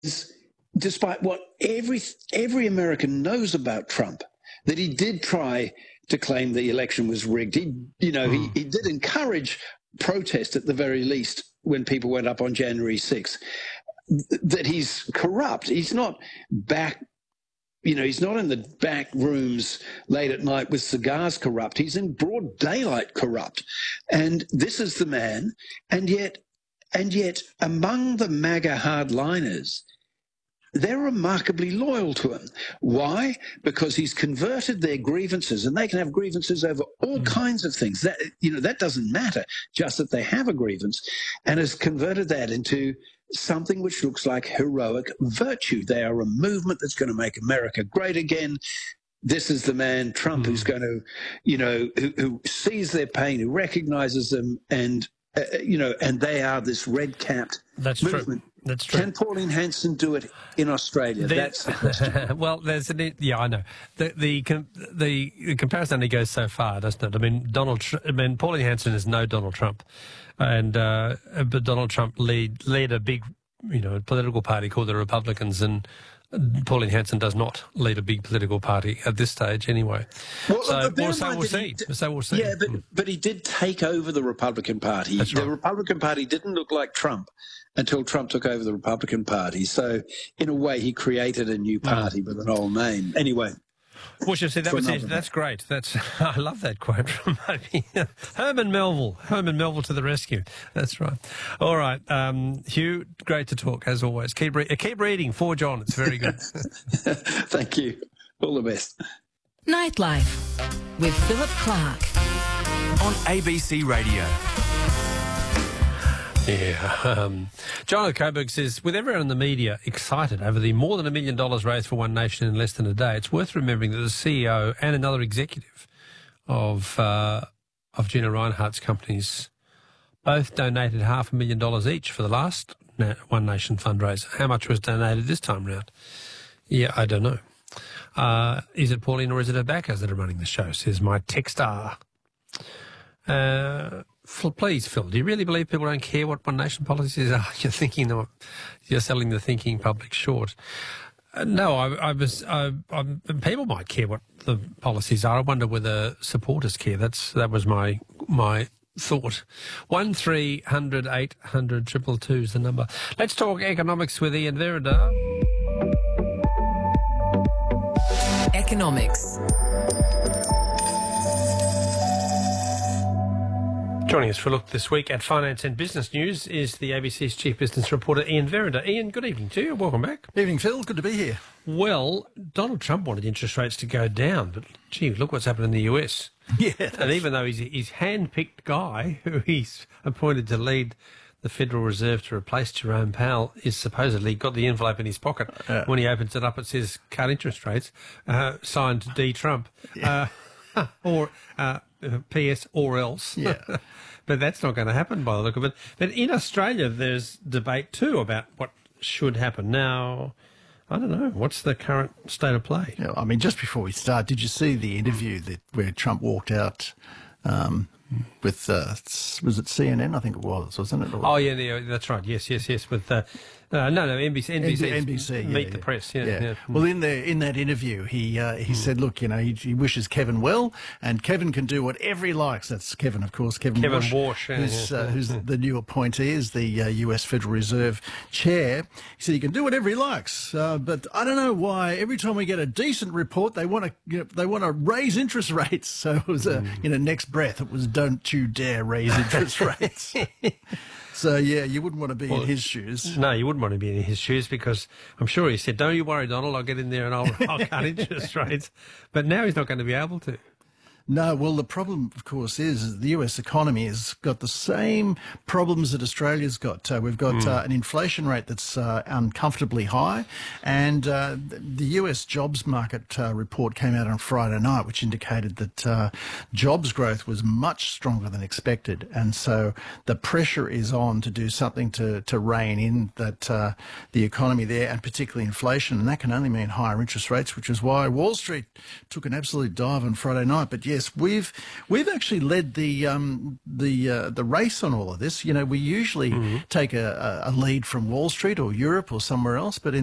despite what every American knows about Trump, that he did try to claim the election was rigged. He did encourage protest at the very least when people went up on January 6th. That he's corrupt. He's not back. He's not in the back rooms late at night with cigars corrupt. He's in broad daylight corrupt. And this is the man. And yet among the MAGA hardliners, they're remarkably loyal to him. Why? Because he's converted their grievances, and they can have grievances over all kinds of things. That doesn't matter, just that they have a grievance, and has converted that into something which looks like heroic virtue. They are a movement that's going to make America great again. This is the man, Trump, who's going to, who sees their pain, who recognizes them, and they are this red-capped movement. True. That's true. Can Pauline Hanson do it in Australia? That's the question. Well, I know. The comparison only goes so far, doesn't it? I mean, Pauline Hanson is no Donald Trump, and but Donald Trump led a big, political party called the Republicans, and Pauline Hanson does not lead a big political party at this stage, anyway. We'll see. Yeah, but he did take over the Republican Party. That's right. The Republican Party didn't look like Trump until Trump took over the Republican Party. So, in a way, he created a new party with an old name. Anyway. Well, you see, that's great. I love that quote from Herman Melville to the rescue. That's right. All right, Hugh, great to talk as always. Keep reading. Forge on. It's very good. Thank you. All the best. Nightlife with Philip Clark on ABC Radio. Yeah. John Coburg says, with everyone in the media excited over the more than $1 million raised for One Nation in less than a day, it's worth remembering that the CEO and another executive of Gina Rinehart's companies both donated $500,000 each for the last One Nation fundraiser. How much was donated this time round? Yeah, I don't know. Is it Pauline or is it her backers that are running the show, says my texter. Please, Phil, do you really believe people don't care what One Nation policies are? You're selling the thinking public short. No, people might care what the policies are. I wonder whether supporters care. That was my thought. 1300 800 222 is the number. Let's talk economics with Ian Verida. Economics. Joining us for a look this week at Finance and Business News is the ABC's Chief Business Reporter, Ian Verida. Ian, good evening to you. Welcome back. Evening, Phil. Good to be here. Well, Donald Trump wanted interest rates to go down, but, gee, look what's happened in the US. Yeah. And even though he's hand-picked guy who he's appointed to lead the Federal Reserve to replace Jerome Powell is supposedly got the envelope in his pocket. When he opens it up, it says, cut interest rates, signed D. Trump. Yeah. Or P.S. or else. Yeah. But that's not going to happen by the look of it. But in Australia, there's debate too about what should happen. Now, I don't know. What's the current state of play? Yeah, I mean, just before we start, did you see the interview where Trump walked out with, was it CNN? I think it was, wasn't it? Oh, yeah, that's right. Yes. With NBC. Meet the Press. Yeah. Well, in that interview, he said, look, he wishes Kevin well, and Kevin can do whatever he likes. That's Kevin, of course. Kevin Warsh, who's the new appointee as the US Federal Reserve chair. He said he can do whatever he likes, but I don't know why every time we get a decent report, they want to raise interest rates. So it was next breath it was don't you dare raise interest rates. So, yeah, you wouldn't want to be in his shoes. No, you wouldn't want to be in his shoes because I'm sure he said, don't you worry, Donald, I'll get in there and I'll cut interest rates. But now he's not going to be able to. No, well, the problem, of course, is the US economy has got the same problems that Australia's got. We've got an inflation rate that's uncomfortably high, and the US jobs market report came out on Friday night, which indicated that jobs growth was much stronger than expected, and so the pressure is on to do something to rein in that the economy there, and particularly inflation, and that can only mean higher interest rates, which is why Wall Street took an absolute dive on Friday night. But yes, yes, we've actually led the race on all of this. You know, we usually take a lead from Wall Street or Europe or somewhere else, but